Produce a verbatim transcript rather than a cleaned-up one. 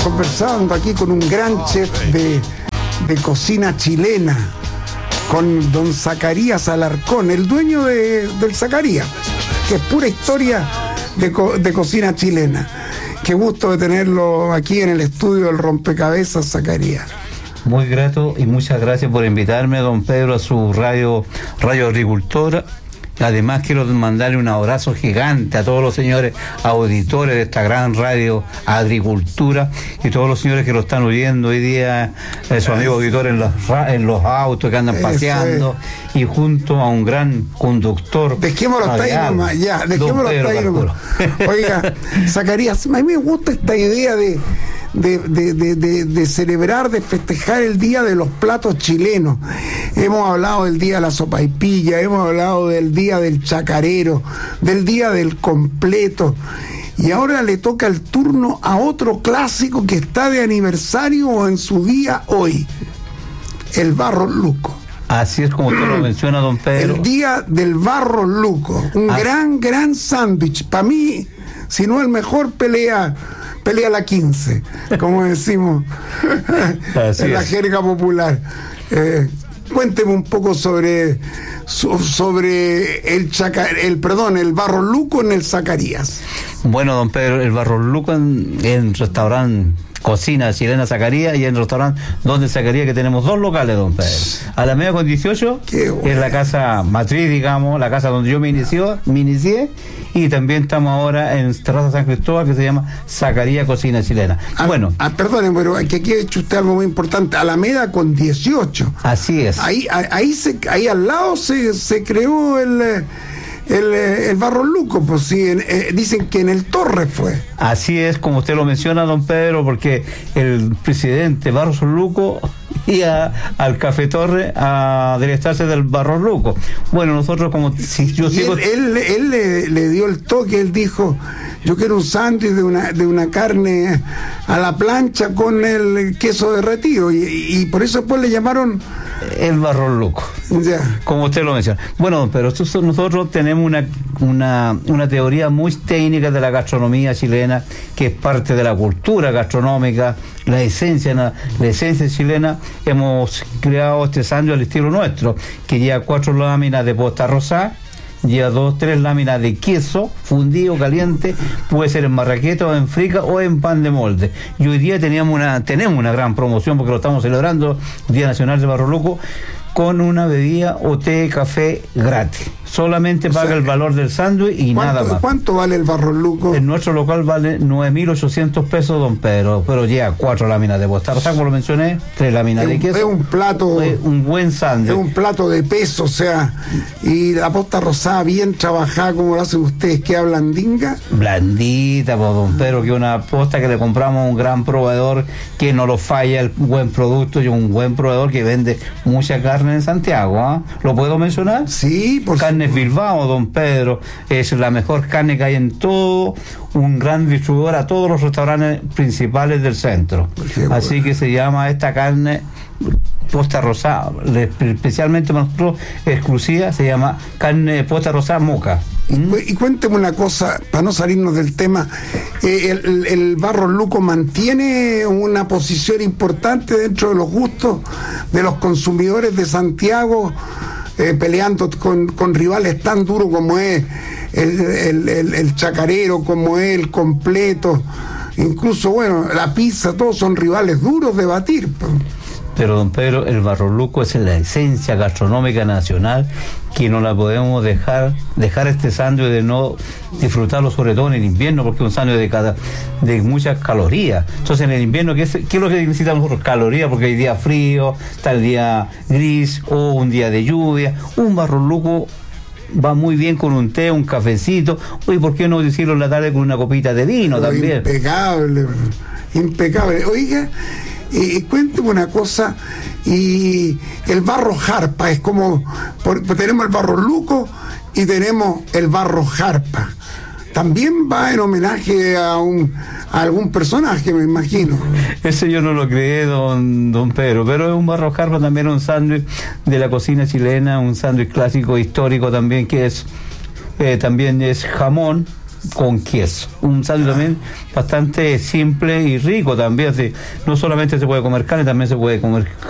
conversando aquí con un gran chef de, de cocina chilena, con don Zacarías Alarcón, el dueño de, del Zacarías, que es pura historia de, co, de cocina chilena. Qué gusto de tenerlo aquí en el estudio del Rompecabezas, Zacarías. Muy grato y muchas gracias por invitarme, don Pedro, a su radio, Radio Agricultora. Además quiero mandarle un abrazo gigante a todos los señores auditores de esta gran radio Agricultura y todos los señores que lo están oyendo hoy día, eh, su amigo auditor en los, en los autos que andan paseando y junto a un gran conductor. Dejémoslo hasta ahí nomás, ya, dejémoslo hasta ahí nomás. Oiga, Zacarías, a mí me gusta esta idea de De, de, de, de, de celebrar, de festejar el día de los platos chilenos. Hemos hablado del día de la sopaipilla, hemos hablado del día del chacarero, del día del completo, y ahora le toca el turno a otro clásico que está de aniversario o en su día hoy, el Barros Luco. Así es como usted lo menciona, don Pedro. El día del Barros Luco, un ah. gran, gran sándwich. Para mí, si no el mejor, pelea pelea la quince, como decimos en la jerga popular. Eh, cuénteme un poco sobre sobre el chaca, el perdón, el Barros Luco en el Zacarías. Bueno, don Pedro, el Barros Luco en, en restaurante Cocina Chilena Zacarías y en el restaurante Donde Zacarías, que tenemos dos locales, don Pedro. Alameda con dieciocho, que es la casa matriz, digamos, la casa donde yo me inició, me inicié, y también estamos ahora en Terraza San Cristóbal, que se llama Zacarías Cocina Chilena. Ah, bueno. Ah, perdón, pero aquí, aquí ha hecho usted algo muy importante. Alameda con dieciocho. Así es. Ahí, ahí, ahí, se, ahí al lado se, se creó el... El, el Barros Luco, pues sí, eh, dicen que en el Torre fue. Así es, como usted lo menciona, don Pedro, porque el presidente Barros Luco iba al Café Torre a deleitarse del Barros Luco. Bueno, nosotros como si yo y sigo... Él, él, él le, le dio el toque, él dijo, yo quiero un sándwich de una, de una carne a la plancha con el queso derretido, y, y por eso después le llamaron el Barros Luco, ya, como usted lo menciona. Bueno, pero nosotros tenemos una, una, una teoría muy técnica de la gastronomía chilena, que es parte de la cultura gastronómica, la esencia, la, la esencia chilena. Hemos creado este sándwich al estilo nuestro, que lleva cuatro láminas de posta rosada, lleva dos, tres láminas de queso fundido, caliente, puede ser en marraqueta o en frica o en pan de molde. Y hoy día teníamos una, tenemos una gran promoción, porque lo estamos celebrando, Día Nacional de Barros Luco, con una bebida o té, café gratis. Solamente paga, o sea, el valor del sándwich y nada más. ¿Cuánto vale el Barros Luco? En nuestro local vale nueve mil ochocientos pesos, don Pedro, pero lleva cuatro láminas de posta rosada, como lo mencioné, tres láminas es de un, queso. Es un plato... Es un buen sándwich. Es un plato de peso, o sea, y la posta rosada bien trabajada, como lo hacen ustedes, ¿queda blandinga? Blandita, pues, don Pedro, que una posta que le compramos a un gran proveedor, que no lo falla el buen producto, y un buen proveedor que vende mucha carne en Santiago, ¿eh? ¿Lo puedo mencionar? Sí, por Carnes Bilbao, don Pedro, es la mejor carne que hay en todo, un gran distribuidor a todos los restaurantes principales del centro. Así bueno. que se llama esta carne posta rosada, especialmente para nosotros exclusiva, se llama carne posta rosada Moca. Y, y cuénteme una cosa, para no salirnos del tema, eh, el, el Barros Luco mantiene una posición importante dentro de los gustos de los consumidores de Santiago, eh, peleando con, con rivales tan duros como es el, el, el, el chacarero, como es el completo, incluso, bueno, la pizza, todos son rivales duros de batir. Pero, don Pedro, el Barros Luco es la esencia gastronómica nacional, que no la podemos dejar, dejar este sándwich de no disfrutarlo, sobre todo en el invierno, porque es un sándwich de, cada, de muchas calorías. Entonces, en el invierno, ¿qué es, qué es lo que necesitamos nosotros? Calorías, porque hay día frío, está el día gris o un día de lluvia. Un Barros Luco va muy bien con un té, un cafecito. Oye, ¿por qué no decirlo en la tarde con una copita de vino? Pero también? Impecable, impecable. Oiga, y eh, cuénteme una cosa, y el Barros Jarpa es como, por, tenemos el Barros Luco y tenemos el Barros Jarpa. También va en homenaje a un a algún personaje, me imagino. Ese yo no lo creé, don, don Pedro, pero es un Barros Jarpa, también un sándwich de la cocina chilena, un sándwich clásico, histórico también, que es, eh, también es jamón, con queso. Un sándwich también bastante simple y rico también. Así, no solamente se puede comer carne, también se puede comer